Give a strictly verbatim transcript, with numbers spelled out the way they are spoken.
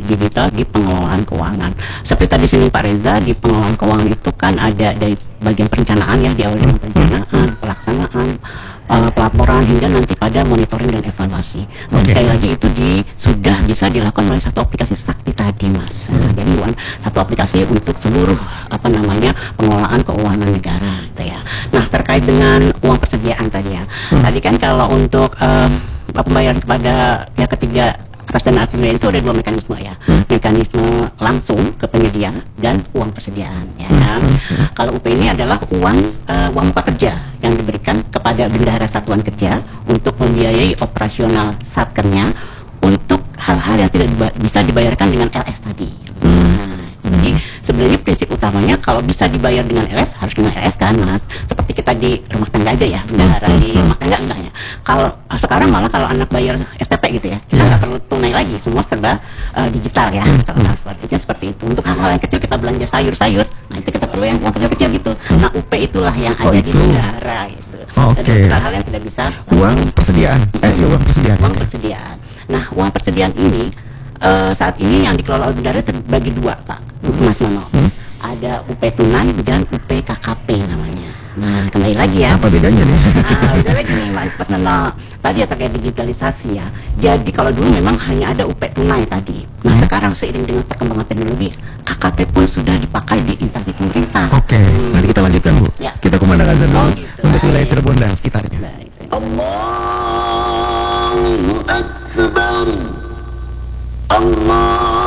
digital di pengelolaan keuangan. Seperti tadi sini Pak Reza, di pengelolaan keuangan itu kan ada dari bagian perencanaan ya, di awal dengan perencanaan, pelaksanaan, uh, pelaporan hingga nanti pada monitoring dan evaluasi. Dan Okay. sekali lagi itu di, sudah bisa dilakukan oleh satu aplikasi sakti tadi Mas. Nah, jadi one, satu aplikasi untuk seluruh apa namanya pengelolaan keuangan negara gitu ya. Nah terkait dengan uang persediaan tadi ya, hmm. tadi kan kalau untuk uh, pembayaran kepada pihak ketiga atas dana apbn itu ada dua mekanisme ya, hmm. mekanisme langsung ke penyedia dan uang persediaan ya. Hmm. Kalau U P ini adalah uang uh, uang pekerja yang diberikan kepada bendahara satuan kerja untuk membiayai operasional satkernya untuk hal-hal yang tidak diba bisa dibayarkan dengan L S tadi. Nah, jadi sebenarnya prinsip utamanya kalau bisa dibayar dengan L S harus dengan L S kan Mas. Seperti kita di rumah tangga aja ya, bendahara di rumah tangga enggaknya. Kalau sekarang malah kalau anak bayar S T P gitu ya, kita nggak perlu tunai lagi, semua serba uh, digital ya, transfer. Itu seperti itu. Untuk hal-hal yang kecil kita belanja sayur-sayur, nah itu kita perlu yang uang kecil-kecil gitu. Nah U P itulah yang Oh, ada itu. di bendahara gitu. Oke. Dan untuk hal-hal yang tidak bisa Uang persediaan, eh ya, uang persediaan. uang persediaan. Nah uang persediaan ini uh, saat ini yang dikelola oleh bendahara terbagi dua Pak Mas Nono. Hmm? Ada U P tunai dan U P K K P namanya. Nah kembali lagi ya. Apa bedanya nih? Nah beda lagi nih Mas Mas Nono. Tadi ya terkait digitalisasi ya. Jadi kalau dulu memang hanya ada U P tunai tadi. Nah hmm. sekarang seiring dengan perkembangan teknologi, K K P pun sudah dipakai di instansi pemerintah. Oke, okay. hmm. nanti kita lanjutkan Bu. Ya. Kita kumandang azan dulu Oh, gitu. untuk wilayah Cirebon dan sekitarnya. Baik. Allahu Akbar. Allah